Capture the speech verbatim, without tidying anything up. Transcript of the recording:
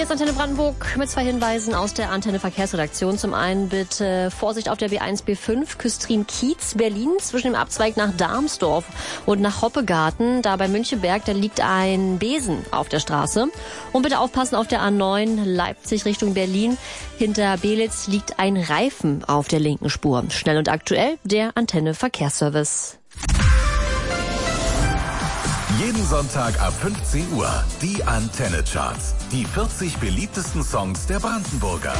Jetzt Antenne Brandenburg mit zwei Hinweisen aus der Antenne Verkehrsredaktion. Zum einen bitte Vorsicht auf der B eins B fünf Küstrin-Kiez, Berlin, zwischen dem Abzweig nach Darmsdorf und nach Hoppegarten. Da bei Münchenberg, da liegt ein Besen auf der Straße. Und bitte aufpassen auf der A neun Leipzig Richtung Berlin. Hinter Belitz liegt ein Reifen auf der linken Spur. Schnell und aktuell der Antenne Verkehrsservice. Jeden Sonntag ab fünfzehn Uhr die Antenne Charts. Die vierzig beliebtesten Songs der Brandenburger.